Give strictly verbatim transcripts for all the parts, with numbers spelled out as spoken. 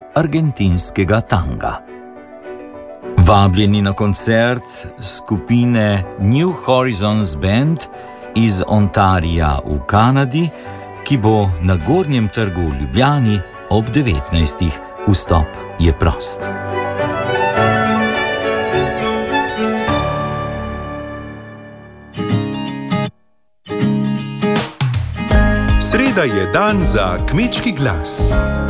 argentinskega tanga. Vabljeni na koncert skupine New Horizons Band iz Ontaria v Kanadi, ki bo na Gornjem trgu v Ljubljani ob devetnajstih. Vstop je prost. Sreda je dan za kmečki glas.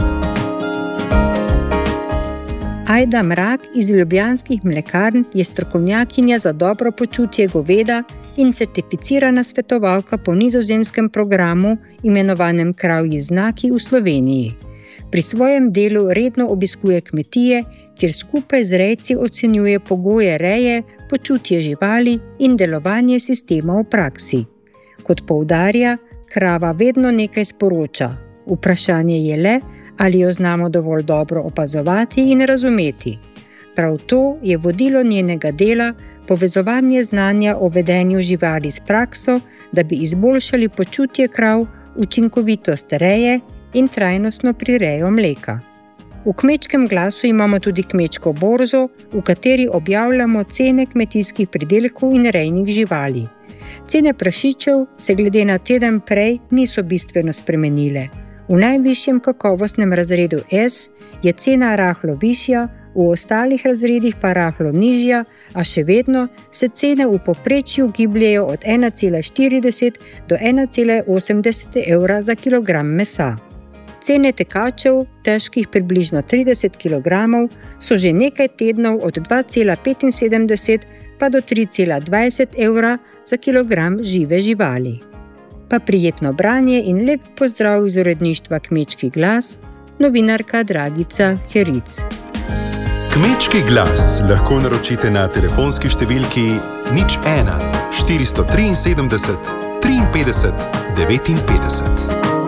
Ajda Mrak iz ljubljanskih mlekarn je strokovnjakinja za dobro počutje goveda in certificirana svetovalka po nizozemskem programu, imenovanem Kravji znaki v Sloveniji. Pri svojem delu redno obiskuje kmetije, kjer skupaj z rejci ocenjuje pogoje reje, počutje živali in delovanje sistema v praksi. Kot poudarja, krava vedno nekaj sporoča. Vprašanje je le, ali jo znamo dovolj dobro opazovati in razumeti. Prav to je vodilo njenega dela, povezovanje znanja o vedenju živali s prakso, da bi izboljšali počutje krav, učinkovitost reje in trajnostno prirejo mleka. V Kmečkem glasu imamo tudi kmečko borzo, v kateri objavljamo cene kmetijskih pridelkov in rejnih živali. Cene prašičev se glede na teden prej niso bistveno spremenile. V najvišjem kakovostnem razredu S je cena rahlo višja, v ostalih razredih pa rahlo nižja, a še vedno se cene v povprečju gibljejo od ena cela štirideset do ena cela osemdeset evra za kilogram mesa. Cene tekačev, težkih približno trideset kilogramov, so že nekaj tednov od dva cela petinsedemdeset pa do tri cela dvajset evra za kilogram žive živali. Pa prijetno branje in lep pozdrav iz uredništva Kmečki glas, novinarka Dragica Heric. Kmečki glas lahko naročite na telefonski številki nič ena štiristo triinsedemdeset triinpetdeset devetinpetdeset.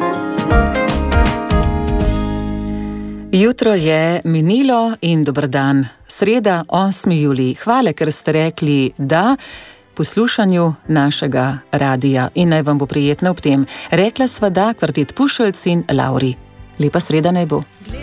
Jutro je minilo in dober dan. Sreda, osmi julij. Hvala, ker ste rekli da poslušanju našega radija in naj vam bo prijetno ob tem. Rekla sva da kvartet Pušelc in Lauri. Lepa sreda naj bo.